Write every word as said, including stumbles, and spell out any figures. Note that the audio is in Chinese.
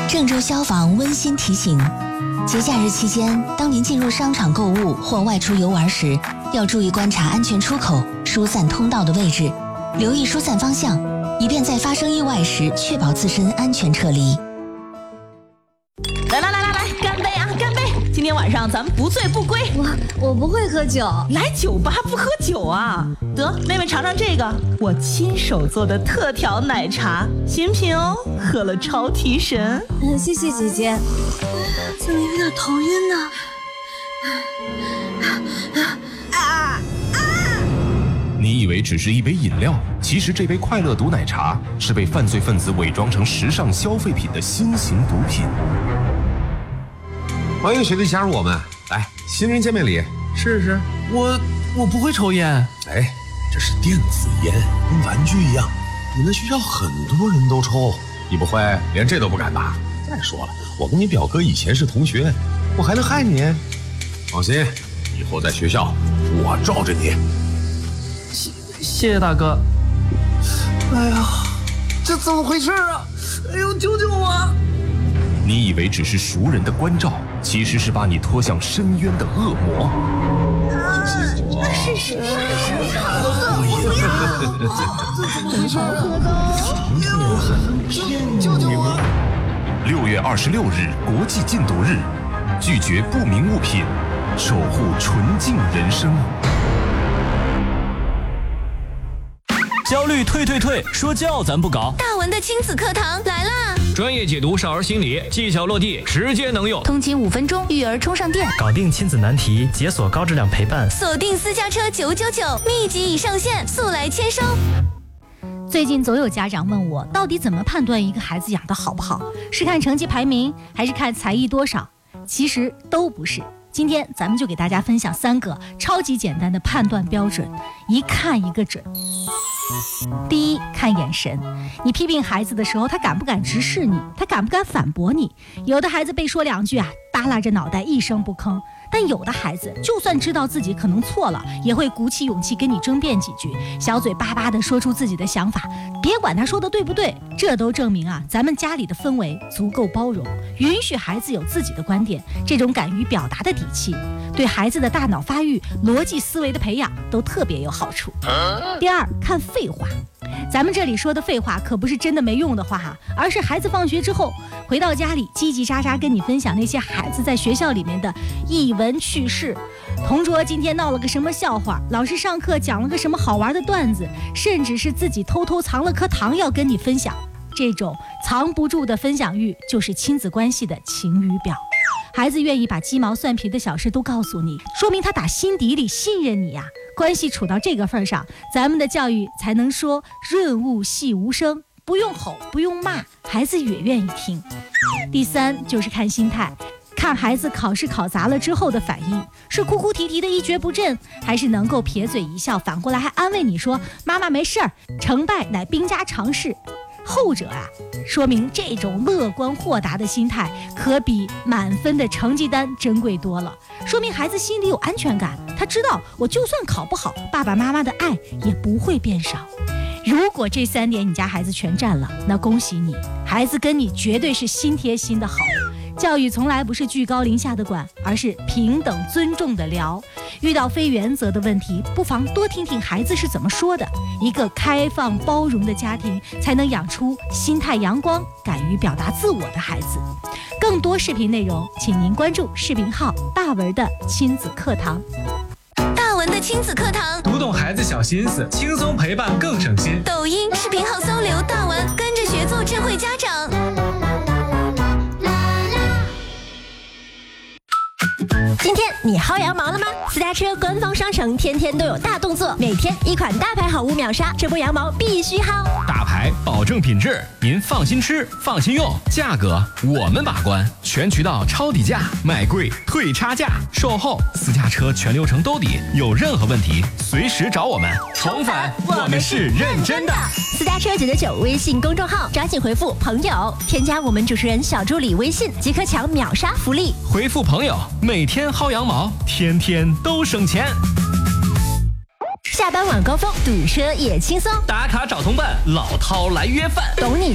郑州消防温馨提醒：节假日期间，当您进入商场购物或外出游玩时，要注意观察安全出口、疏散通道的位置，留意疏散方向，以便在发生意外时确保自身安全撤离。 来来来来来，干杯啊，干杯！今天晚上咱们不醉不归。 我我不会喝酒， 来酒吧不喝酒啊？得，妹妹尝尝这个，我亲手做的特调奶茶，新品哦，喝了超提神。 嗯，谢谢姐姐。怎么有点头晕呢？ 啊啊！你以为只是一杯饮料，其实这杯快乐毒奶茶是被犯罪分子伪装成时尚消费品的新型毒品。 欢迎学弟加入我们，来，新人见面礼，试试。 我我不会抽烟。 哎，这是电子烟，跟玩具一样，你们学校很多人都抽，你不会连这都不敢吧？再说了，我跟你表哥以前是同学，我还能害你？放心，以后在学校我罩着你。 谢谢谢大哥。哎呀，这怎么回事啊？哎呦，救救我！ 你以为只是熟人的关照，其实是把你拖向深渊的恶魔。 是是是是，我不要！救救我！ 六月二十六日，国际禁毒日，拒绝不明物品，守护纯净人生。 焦虑退退退，说教咱不搞。 大文的亲子课堂来啦！ 专业解读少儿心理，技巧落地，直接能用。 通勤五分钟，育儿充上电， 搞定亲子难题，解锁高质量陪伴。 锁定私家车九九九，密集已上线，速来签收。 最近总有家长问我，到底怎么判断一个孩子养得好不好？是看成绩排名，还是看才艺多少？其实都不是。今天咱们就给大家分享三个超级简单的判断标准，一看一个准。第一，看眼神。你批评孩子的时候，他敢不敢直视你？他敢不敢反驳你？有的孩子被说两句啊，耷拉着脑袋一声不吭，但有的孩子就算知道自己可能错了，也会鼓起勇气跟你争辩几句，小嘴巴巴地说出自己的想法，别管他说的对不对，这都证明啊，咱们家里的氛围足够包容，允许孩子有自己的观点，这种敢于表达的底气，对孩子的大脑发育、逻辑思维的培养都特别有好处。第二，看废话。咱们这里说的废话可不是真的没用的话哈，而是孩子放学之后回到家里叽叽喳喳跟你分享那些孩子在学校里面的异闻趣事，同桌今天闹了个什么笑话，老师上课讲了个什么好玩的段子，甚至是自己偷偷藏了颗糖要跟你分享。这种藏不住的分享欲就是亲子关系的晴雨表。孩子愿意把鸡毛蒜皮的小事都告诉你，说明他打心底里信任你呀、啊。关系处到这个份上，咱们的教育才能说润物细无声，不用吼，不用骂，孩子也愿意听。第三，就是看心态，看孩子考试考砸了之后的反应，是哭哭啼啼的一蹶不振，还是能够撇嘴一笑，反过来还安慰你说妈妈没事儿，成败乃兵家常事。后者啊，说明这种乐观豁达的心态可比满分的成绩单珍贵多了，说明孩子心里有安全感，他知道我就算考不好，爸爸妈妈的爱也不会变少。如果这三点你家孩子全占了，那恭喜你，孩子跟你绝对是心贴心的好。教育从来不是居高临下的管，而是平等尊重的聊。遇到非原则的问题，不妨多听听孩子是怎么说的。一个开放包容的家庭，才能养出心态阳光、敢于表达自我的孩子。更多视频内容，请您关注视频号大文的亲子课堂。 大文的亲子课堂， 读懂孩子小心思，轻松陪伴更省心。 抖音视频号搜刘大文，跟着学做智慧家长。 今天你薅羊毛了吗？私家车官方商城天天都有大动作，每天一款大牌好物秒杀，这波羊毛必须薅。 大牌保证品质，您放心吃，放心用，价格我们把关，全渠道抄底价，卖贵退差价，售后私家车全流程兜底，有任何问题随时找我们。重返，我们是认真的。 私家车九九九微信公众号，抓紧回复朋友，添加我们主持人小助理微信，即可抢秒杀福利。 回复朋友，每天薅羊毛，天天都省钱。 下班晚高峰，堵车也轻松。 打卡找同伴，老饕来约饭， 懂你